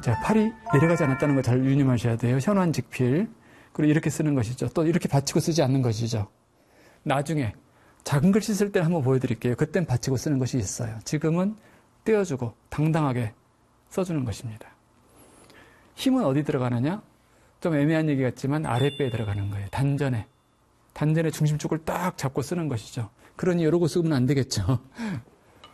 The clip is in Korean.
자, 팔이 내려가지 않았다는 거 잘 유념하셔야 돼요. 현완직필. 그리고 이렇게 쓰는 것이죠. 또 이렇게 받치고 쓰지 않는 것이죠. 나중에 작은 글씨 쓸 때 한번 보여드릴게요. 그땐 받치고 쓰는 것이 있어요. 지금은 떼어주고 당당하게 써주는 것입니다. 힘은 어디 들어가느냐? 좀 애매한 얘기 같지만 아랫배에 들어가는 거예요. 단전에 중심 쪽을 딱 잡고 쓰는 것이죠. 그러니 이러고 쓰면 안 되겠죠.